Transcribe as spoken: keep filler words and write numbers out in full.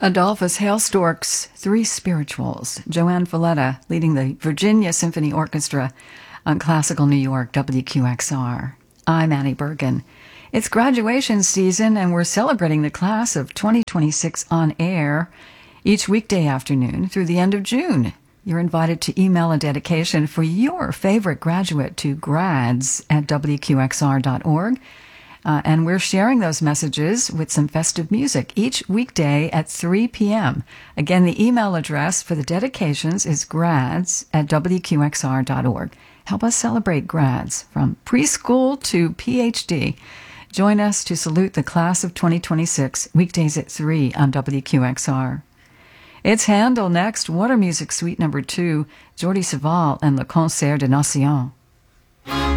Adolphus Hailstork's Three Spirituals. Joanne Valletta leading the Virginia Symphony Orchestra on Classical New York W Q X R. I'm Annie Bergen. It's graduation season and we're celebrating the class of twenty twenty-six on air each weekday afternoon through the end of June. You're invited to email a dedication for your favorite graduate to grads at W Q X R dot org. Uh, and we're sharing those messages with some festive music each weekday at three p.m. Again, the email address for the dedications is grads at W Q X R dot org. Help us celebrate grads from preschool to P H D. Join us to salute the class of twenty twenty-six, weekdays at three on W Q X R. It's Handel next, Water Music Suite number two, Jordi Savall and Le Concert des Nations.